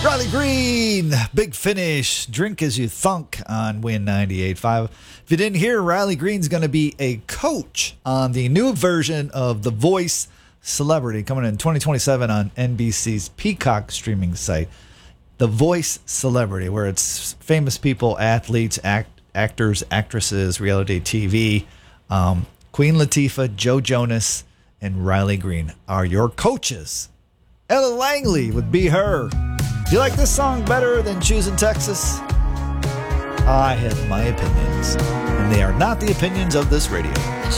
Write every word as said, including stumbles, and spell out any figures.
Riley Green, Big Finish, Drink As You Thunk on Win ninety-eight point five. If you didn't hear, Riley Green's going to be a coach on the new version of The Voice Celebrity coming in twenty twenty-seven on N B C's Peacock streaming site. The Voice Celebrity, where it's famous people, athletes, act, actors, actresses, reality T V. Um, Queen Latifah, Joe Jonas, and Riley Green are your coaches. Ella Langley would be her. Do you like this song better than Choosing Texas? I have my opinions, and they are not the opinions of this radio.